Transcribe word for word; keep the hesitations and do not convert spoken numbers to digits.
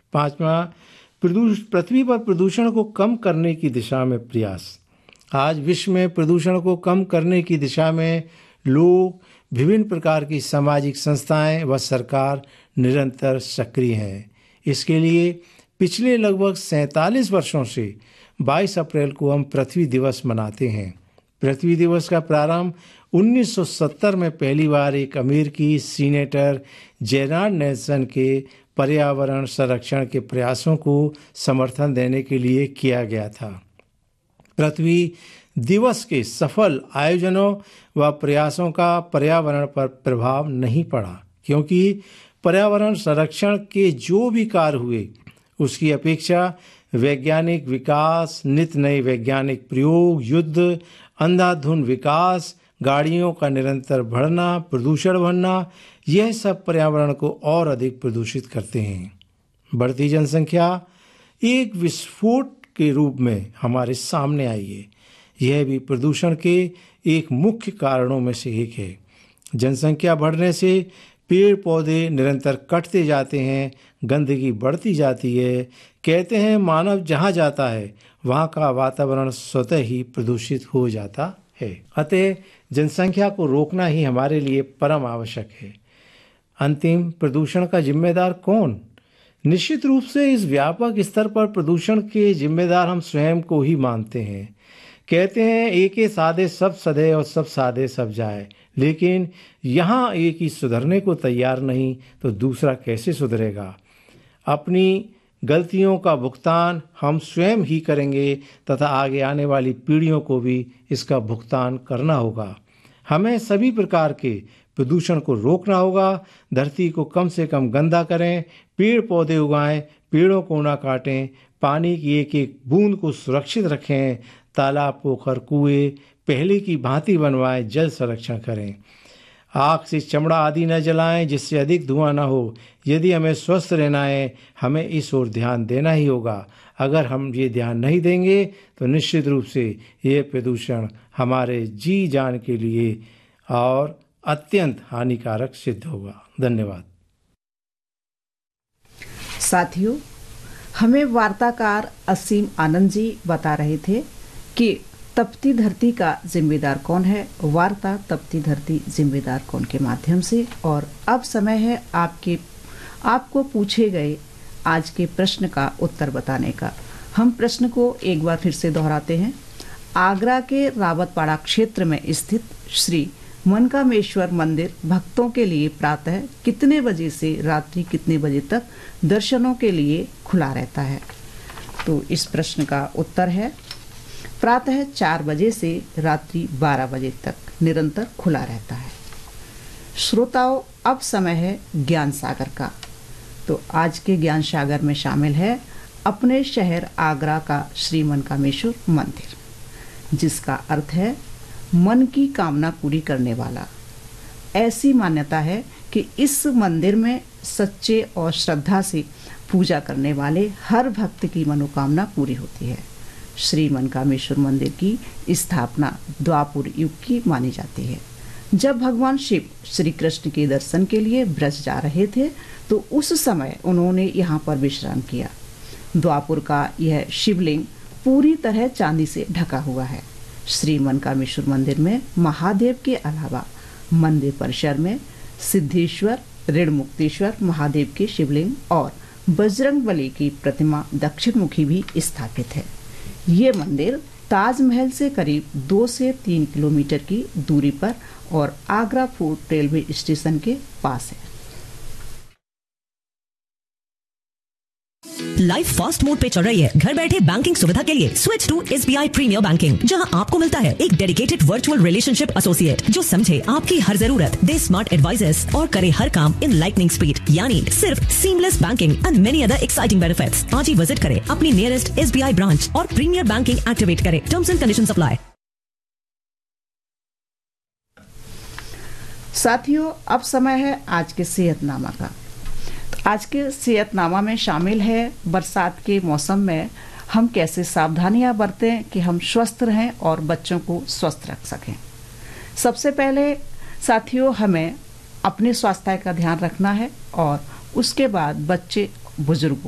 पांचवा, पृथ्वी पर प्रदूषण को कम करने की दिशा में प्रयास। आज विश्व में प्रदूषण को कम करने की दिशा में लोग, विभिन्न प्रकार की सामाजिक संस्थाएं व सरकार निरंतर सक्रिय हैं। इसके लिए पिछले लगभग सैंतालीस वर्षों से बाईस अप्रैल को हम पृथ्वी दिवस मनाते हैं। पृथ्वी दिवस का प्रारंभ उन्नीस सौ सत्तर में पहली बार एक अमेरिकी सीनेटर जेराल्ड नेल्सन के पर्यावरण संरक्षण के प्रयासों को समर्थन देने के लिए किया गया था। पृथ्वी दिवस के सफल आयोजनों व प्रयासों का पर्यावरण पर प्रभाव नहीं पड़ा, क्योंकि पर्यावरण संरक्षण के जो भी कार्य हुए उसकी अपेक्षा वैज्ञानिक विकास, नित नए वैज्ञानिक प्रयोग, युद्ध, अंधाधुंध विकास, गाड़ियों का निरंतर बढ़ना, प्रदूषण बढ़ना, यह सब पर्यावरण को और अधिक प्रदूषित करते हैं। बढ़ती जनसंख्या एक विस्फोट के रूप में हमारे सामने आई है। यह भी प्रदूषण के एक मुख्य कारणों में से एक है। जनसंख्या बढ़ने से पेड़ पौधे निरंतर कटते जाते हैं, गंदगी बढ़ती जाती है। कहते हैं मानव जहाँ जाता है वहाँ का वातावरण स्वतः ही प्रदूषित हो जाता है। अतः जनसंख्या को रोकना ही हमारे लिए परम आवश्यक है। अंतिम, प्रदूषण का जिम्मेदार कौन? निश्चित रूप से इस व्यापक स्तर पर प्रदूषण के जिम्मेदार हम स्वयं को ही मानते हैं। कहते हैं एक ही साधे सब सधे और सब साधे सब जाए, लेकिन यहाँ एक ही सुधरने को तैयार नहीं तो दूसरा कैसे सुधरेगा? अपनी गलतियों का भुगतान हम स्वयं ही करेंगे तथा आगे आने वाली पीढ़ियों को भी इसका भुगतान करना होगा। हमें सभी प्रकार के प्रदूषण को रोकना होगा। धरती को कम से कम गंदा करें, पेड़ पौधे उगाएं, पेड़ों को ना काटें, पानी की एक एक बूंद को सुरक्षित रखें, तालाब, पोखर, कुएं पहले की भांति बनवाएं, जल संरक्षण करें। आग से चमड़ा आदि न जलाएं जिससे अधिक धुआं न हो। यदि हमें स्वस्थ रहना है हमें इस ओर ध्यान देना ही होगा। अगर हम ये ध्यान नहीं देंगे तो निश्चित रूप से ये प्रदूषण हमारे जी जान के लिए और अत्यंत हानिकारक सिद्ध होगा। धन्यवाद। साथियों, हमें वार्ताकार असीम आनंद जी बता रहे थे कि तपती धरती का जिम्मेदार कौन है। वार्ता तपती धरती जिम्मेदार कौन के माध्यम से। और अब समय है आपके आपको पूछे गए आज के प्रश्न का उत्तर बताने का। हम प्रश्न को एक बार फिर से दोहराते हैं। आगरा के रावतपाड़ा क्षेत्र में स्थित श्री मनकामेश्वर मंदिर भक्तों के लिए प्रातः कितने बजे से रात्रि कितने बजे तक दर्शनों के लिए खुला रहता है? तो इस प्रश्न का उत्तर है प्रातः चार बजे से रात्रि बारह बजे तक निरंतर खुला रहता है। श्रोताओं, अब समय है ज्ञान सागर का। तो आज के ज्ञान सागर में शामिल है अपने शहर आगरा का श्री मनकामेश्वर मंदिर, जिसका अर्थ है मन की कामना पूरी करने वाला। ऐसी मान्यता है कि इस मंदिर में सच्चे और श्रद्धा से पूजा करने वाले हर भक्त की मनोकामना पूरी होती है। श्री मनकामेश्वर मंदिर की स्थापना द्वापर युग की मानी जाती है। जब भगवान शिव श्री कृष्ण के दर्शन के लिए ब्रज जा रहे थे तो उस समय उन्होंने यहाँ पर विश्राम किया। द्वापर का यह शिवलिंग पूरी तरह चांदी से ढका हुआ है। श्री मनकामेश्वर मंदिर में महादेव के अलावा मंदिर परिसर में सिद्धेश्वर, ऋणमुक्तेश्वर महादेव के शिवलिंग और बजरंगबली की प्रतिमा दक्षिणमुखी भी स्थापित है। ये मंदिर ताजमहल से करीब दो से तीन किलोमीटर की दूरी पर और आगरा फोर्ट रेलवे स्टेशन के पास है। लाइफ फास्ट मोड पे चल रही है। घर बैठे बैंकिंग सुविधा के लिए switch to SBI premiere banking, जहां आपको मिलता है एक डेडिकेटेड वर्चुअल रिलेशनशिप एसोसिएट जो समझे आपकी हर जरूरत, दे स्मार्ट एडवाइजेस और करे हर काम इन लाइटनिंग स्पीड, यानी सिर्फ seamless banking and many other exciting benefits. आज ही विजिट करें अपनी नियरेस्ट एसबीआई ब्रांच और प्रीमियर बैंकिंग एक्टिवेट करें। Terms and conditions apply. साथियों, अब समय है आज के सेहतनामा का। आज के सेहतनामा में शामिल है बरसात के मौसम में हम कैसे सावधानियां बरतें कि हम स्वस्थ रहें और बच्चों को स्वस्थ रख सकें। सबसे पहले साथियों, हमें अपने स्वास्थ्य का ध्यान रखना है और उसके बाद बच्चे, बुजुर्गों